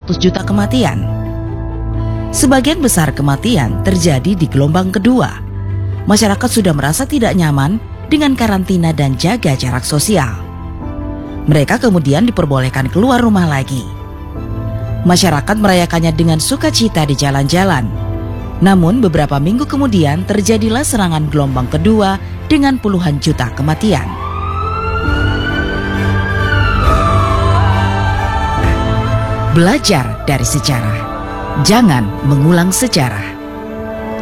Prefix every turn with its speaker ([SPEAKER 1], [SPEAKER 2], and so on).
[SPEAKER 1] juta kematian. Sebagian besar kematian terjadi di gelombang kedua. Masyarakat sudah merasa tidak nyaman dengan karantina dan jaga jarak sosial. Mereka kemudian diperbolehkan keluar rumah lagi. Masyarakat merayakannya dengan sukacita di jalan-jalan. Namun beberapa minggu kemudian terjadilah serangan gelombang kedua dengan puluhan juta kematian. Belajar dari sejarah. Jangan mengulang sejarah.